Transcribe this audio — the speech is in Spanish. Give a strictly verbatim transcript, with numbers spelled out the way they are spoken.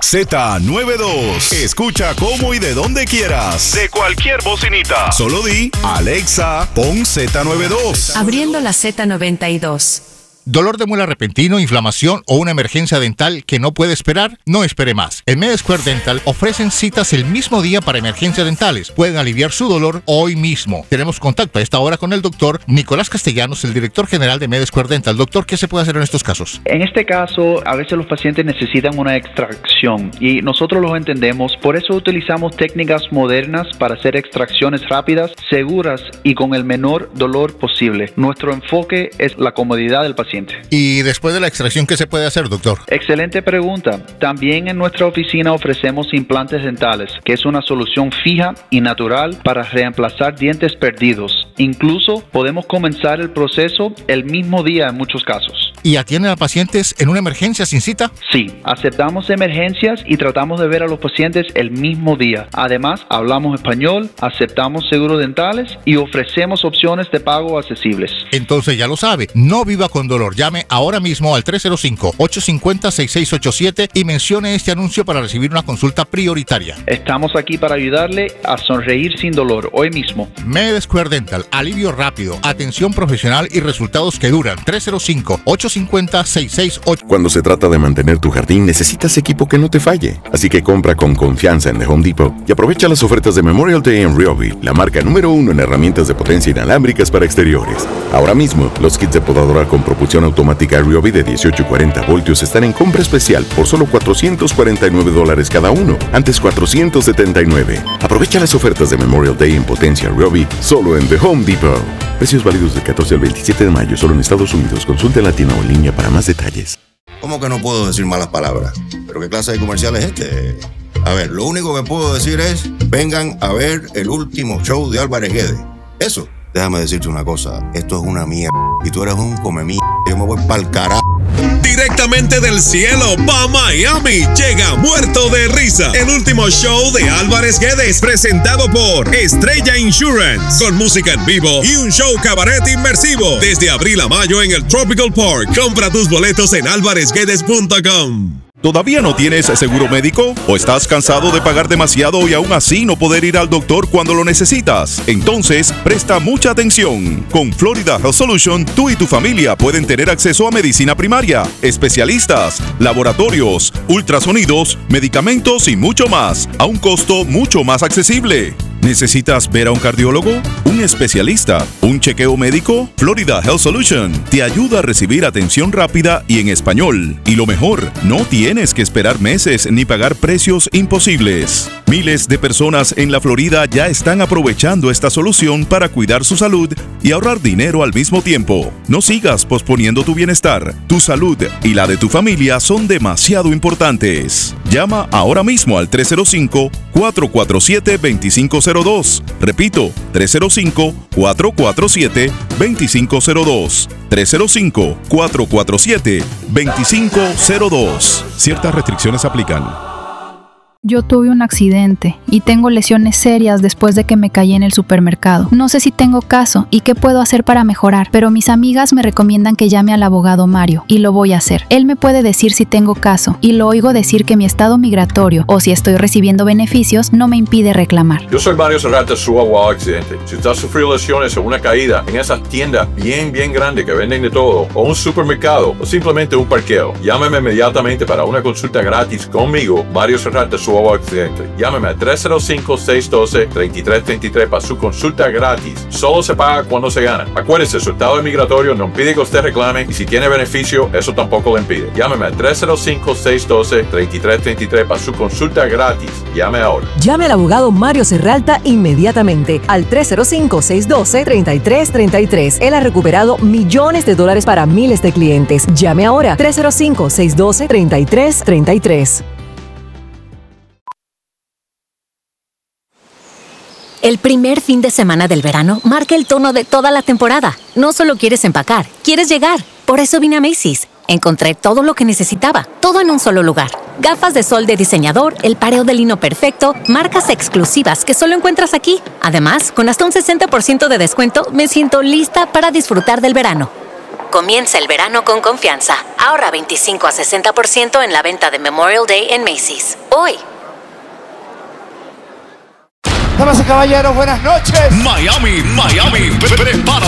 Z noventa y dos. Escucha cómo y de donde quieras. De cualquier bocinita. Solo di, Alexa, pon Z noventa y dos. Abriendo la Z noventa y dos. ¿Dolor de muela repentino, inflamación o una emergencia dental que no puede esperar? No espere más. En MedSquare Dental ofrecen citas el mismo día para emergencias dentales. Pueden aliviar su dolor hoy mismo. Tenemos contacto a esta hora con el doctor Nicolás Castellanos, el director general de MedSquare Dental. Doctor, ¿qué se puede hacer en estos casos? En este caso, a veces los pacientes necesitan una extracción y nosotros los entendemos. Por eso utilizamos técnicas modernas para hacer extracciones rápidas, seguras y con el menor dolor posible. Nuestro enfoque es la comodidad del paciente. ¿Y después de la extracción qué se puede hacer, doctor? Excelente pregunta. También en nuestra oficina ofrecemos implantes dentales, que es una solución fija y natural para reemplazar dientes perdidos. Incluso podemos comenzar el proceso el mismo día en muchos casos. ¿Y atienden a pacientes en una emergencia sin cita? Sí, aceptamos emergencias y tratamos de ver a los pacientes el mismo día. Además, hablamos español, aceptamos seguros dentales y ofrecemos opciones de pago accesibles. Entonces ya lo sabe, no viva con dolor. Llame ahora mismo al tres cero cinco, ocho cinco cero, seis seis ocho siete y mencione este anuncio para recibir una consulta prioritaria. Estamos aquí para ayudarle a sonreír sin dolor hoy mismo. MedSquare Dental, alivio rápido, atención profesional y resultados que duran. tres cero cinco, ocho cinco cero, seis seis ocho. Cuando se trata de mantener tu jardín, necesitas equipo que no te falle. Así que compra con confianza en The Home Depot y aprovecha las ofertas de Memorial Day en Ryobi, la marca número uno en herramientas de potencia inalámbricas para exteriores. Ahora mismo, los kits de podadora con propulsión automática Ryobi de dieciocho y cuarenta voltios están en compra especial por solo cuatrocientos cuarenta y nueve dólares cada uno, antes cuatrocientos setenta y nueve. Aprovecha las ofertas de Memorial Day en potencia Ryobi solo en The Home Depot. Precios válidos del catorce al veintisiete de mayo solo en Estados Unidos. Consulta en la tienda o en línea para más detalles. ¿Cómo que no puedo decir malas palabras? ¿Pero qué clase de comercial es este? A ver, lo único que puedo decir es vengan a ver el último show de Álvarez Guedes. Eso. Déjame decirte una cosa, esto es una mierda y tú eres un come mierda. Yo me voy pa'l carajo. Directamente del cielo pa' Miami llega Muerto de Risa, el último show de Álvarez Guedes, presentado por Estrella Insurance, con música en vivo y un show cabaret inmersivo desde abril a mayo en el Tropical Park. Compra tus boletos en álvarez guedes punto com. ¿Todavía no tienes seguro médico? ¿O estás cansado de pagar demasiado y aún así no poder ir al doctor cuando lo necesitas? Entonces, presta mucha atención. Con Florida Health Solution, tú y tu familia pueden tener acceso a medicina primaria, especialistas, laboratorios, ultrasonidos, medicamentos y mucho más, a un costo mucho más accesible. ¿Necesitas ver a un cardiólogo? ¿Un especialista? ¿Un chequeo médico? Florida Health Solution te ayuda a recibir atención rápida y en español. Y lo mejor, no tienes que esperar meses ni pagar precios imposibles. Miles de personas en la Florida ya están aprovechando esta solución para cuidar su salud y ahorrar dinero al mismo tiempo. No sigas posponiendo tu bienestar. Tu salud y la de tu familia son demasiado importantes. Llama ahora mismo al tres cero cinco, cuatro cuatro siete, dos cinco cero dos. Repito, tres cero cinco, cuatro cuatro siete, dos cinco cero dos. tres cero cinco, cuatro cuatro siete, dos cinco cero dos. Ciertas restricciones aplican. Yo tuve un accidente y tengo lesiones serias después de que me caí en el supermercado. No sé si tengo caso y qué puedo hacer para mejorar, pero mis amigas me recomiendan que llame al abogado Mario y lo voy a hacer. Él me puede decir si tengo caso y lo oigo decir que mi estado migratorio o si estoy recibiendo beneficios no me impide reclamar. Yo soy Mario Serrata, su abogado accidente. Si usted ha sufrido lesiones o una caída en esas tiendas bien, bien grandes que venden de todo, o un supermercado, o simplemente un parqueo, llámeme inmediatamente para una consulta gratis conmigo, Mario Serrata, su abogado accidente. Llámeme a tres cero cinco, seis uno dos, tres tres tres tres para su consulta gratis. Solo se paga cuando se gana. Acuérdese, su estado migratorio no impide que usted reclame y si tiene beneficio, eso tampoco le impide. Llámeme a tres cero cinco, seis uno dos, tres tres tres tres para su consulta gratis. Llame ahora. Llame al abogado Mario Serralta inmediatamente al tres cero cinco, seis uno dos, tres tres tres tres. Él ha recuperado millones de dólares para miles de clientes. Llame ahora tres cero cinco, seis uno dos, tres tres tres tres. El primer fin de semana del verano marca el tono de toda la temporada. No solo quieres empacar, quieres llegar. Por eso vine a Macy's. Encontré todo lo que necesitaba, todo en un solo lugar. Gafas de sol de diseñador, el pareo de lino perfecto, marcas exclusivas que solo encuentras aquí. Además, con hasta un sesenta por ciento de descuento, me siento lista para disfrutar del verano. Comienza el verano con confianza. Ahorra veinticinco a sesenta por ciento en la venta de Memorial Day en Macy's. Hoy. Damas y caballeros, buenas noches. Miami, Miami, prepárate